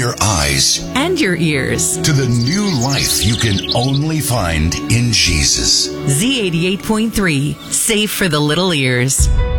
your eyes and your ears to the new life you can only find in Jesus. Z88.3, safe for the little ears.